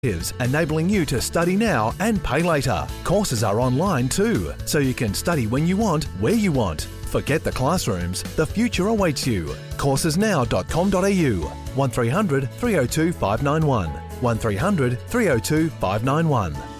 enabling you to study now and pay later. Courses are online too, so you can study when you want, where you want. Forget the classrooms, the future awaits you. Coursesnow.com.au 1300 302 591 1300 302 591.